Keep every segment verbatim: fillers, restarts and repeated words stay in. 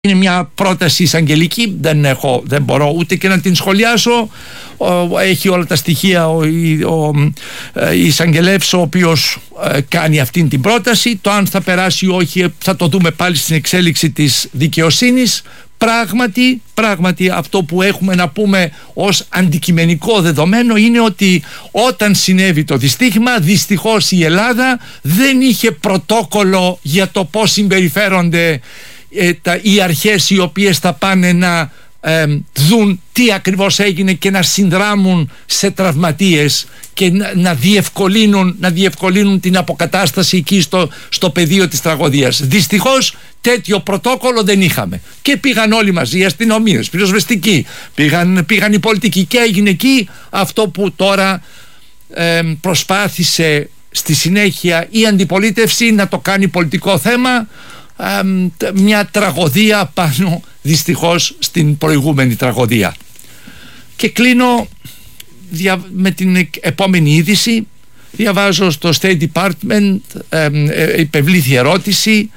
Είναι μια πρόταση εισαγγελική, δεν, έχω, δεν μπορώ ούτε και να την σχολιάσω. Έχει όλα τα στοιχεία ο, ο, ο εισαγγελεύς, ο οποίος ε, κάνει αυτήν την πρόταση. Το αν θα περάσει ή όχι θα το δούμε πάλι στην εξέλιξη της δικαιοσύνης. Πράγματι, πράγματι αυτό που έχουμε να πούμε ως αντικειμενικό δεδομένο είναι ότι όταν συνέβη το δυστύχημα, δυστυχώς η Ελλάδα δεν είχε πρωτόκολλο για το πώς συμπεριφέρονται ε, τα, οι αρχές οι οποίες θα πάνε να ε, δουν τι ακριβώς έγινε και να συνδράμουν σε τραυματίες και να, να, διευκολύνουν, να διευκολύνουν την αποκατάσταση εκεί στο, στο πεδίο της τραγωδίας. Δυστυχώς τέτοιο πρωτόκολλο δεν είχαμε και πήγαν όλοι μαζί, οι αστυνομίες, πυροσβεστικοί, πήγαν, πήγαν οι πολιτικοί και έγινε εκεί αυτό που τώρα ε, προσπάθησε στη συνέχεια η αντιπολίτευση να το κάνει πολιτικό θέμα, ε, μια τραγωδία πάνω δυστυχώς στην προηγούμενη τραγωδία. Και κλείνω με την επόμενη είδηση. Διαβάζω στο State Department, ε, ε, υπευλήθη ερώτηση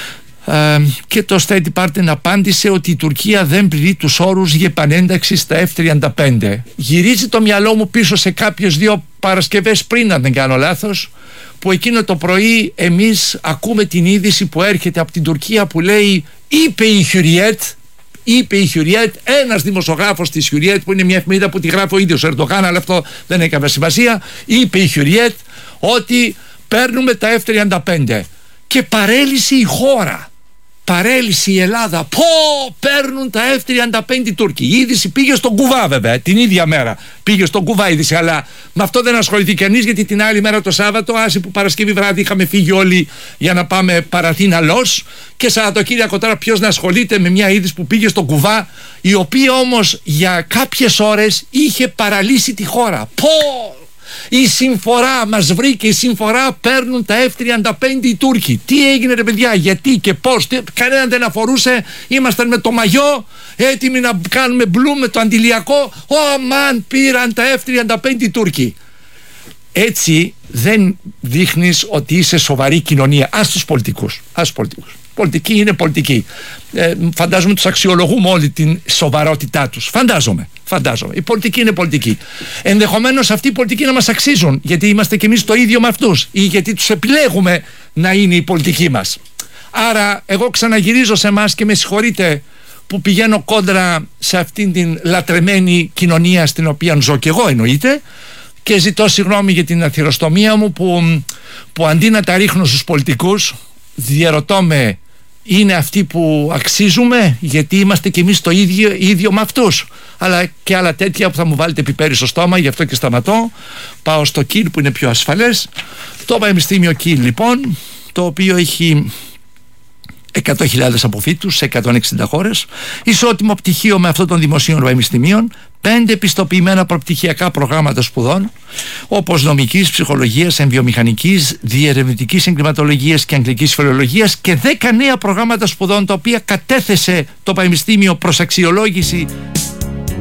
ε, και το State Department απάντησε ότι η Τουρκία δεν πληρεί τους όρους για επανένταξη στα εφ τριάντα πέντε. Γυρίζει το μυαλό μου πίσω σε κάποιες δύο Παρασκευές πριν, αν δεν κάνω λάθος, που εκείνο το πρωί εμείς ακούμε την είδηση που έρχεται από την Τουρκία που λέει, είπε η Χιουριέτ, είπε η Χιουριέτ, ένας δημοσιογράφος της Χιουριέτ, που είναι μια εφημερίδα που τη γράφει ο ίδιος ο Ερντογάν, αλλά αυτό δεν έκανε σημασία, είπε η Χιουριέτ ότι παίρνουμε τα εφ τριάντα πέντε και παρέλυσε η χώρα, παρέλυσε η Ελλάδα. Πω, παίρνουν τα εφ τριάντα πέντε οι Τούρκοι. Η είδηση πήγε στον Κουβά, βέβαια, την ίδια μέρα πήγε στον Κουβά η είδηση, αλλά με αυτό δεν ασχοληθεί κανείς, γιατί την άλλη μέρα το Σάββατο, άσε που Παρασκευή βράδυ είχαμε φύγει όλοι για να πάμε Παραθήνα Λος, και Σαββατοκύριακο τώρα ποιος να ασχολείται με μια είδηση που πήγε στον Κουβά, η οποία όμως για κάποιες ώρες είχε παραλύσει τη χώρα. Πω! Η συμφορά μας βρήκε, η συμφορά, παίρνουν τα εφ τριάντα πέντε οι Τούρκοι. Τι έγινε ρε παιδιά, γιατί και πώς, τι, κανέναν δεν αφορούσε, ήμασταν με το μαγιό έτοιμοι να κάνουμε μπλου με το αντιλιακό. Ω μαν, πήραν τα εφ τριάντα πέντε οι Τούρκοι. Έτσι δεν δείχνεις ότι είσαι σοβαρή κοινωνία. Ας τους πολιτικούς, ας τους πολιτικούς. Πολιτική είναι πολιτική. Ε, φαντάζομαι τους αξιολογούμε όλη την σοβαρότητά τους. Φαντάζομαι, φαντάζομαι. Η πολιτική είναι πολιτική. Ενδεχομένως αυτοί οι πολιτικοί να μας αξίζουν, γιατί είμαστε κι εμείς το ίδιο με αυτούς, ή γιατί τους επιλέγουμε να είναι η πολιτική μας. Άρα, εγώ ξαναγυρίζω σε εμάς και με συγχωρείτε που πηγαίνω κόντρα σε αυτήν την λατρεμένη κοινωνία στην οποία ζω κι εγώ, εννοείται, και ζητώ συγγνώμη για την αθυροστομία μου που, που αντί να τα ρίχνω στους πολιτικούς, διαρωτώ με, είναι αυτοί που αξίζουμε, γιατί είμαστε κι εμείς το ίδιο, ίδιο με αυτούς. Αλλά και άλλα τέτοια που θα μου βάλετε πιπέρι στο στόμα, γι' αυτό και σταματώ. Πάω στο Κιλ που είναι πιο ασφαλές. Το Πανεπιστήμιο Κιλ λοιπόν, το οποίο έχει εκατό χιλιάδες αποφύτους σε εκατόν εξήντα χώρες, ισότιμο πτυχίο με αυτό των δημοσίων πανεπιστημίων, πέντε επιστοποιημένα προπτυχιακά προγράμματα σπουδών, όπως νομικής, ψυχολογίας, εμβιομηχανικής, διερευνητικής εγκληματολογίας και αγγλικής φιλολογίας, και δέκα νέα προγράμματα σπουδών τα οποία κατέθεσε το Πανεπιστήμιο προς αξιολόγηση